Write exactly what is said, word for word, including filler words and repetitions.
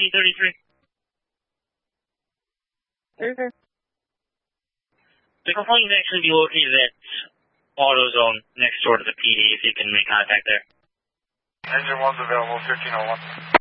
fourteen thirty-three. Okay. The complaint can actually be located at AutoZone next door to the P D if you can make contact there. Engine one's available, fifteen oh one.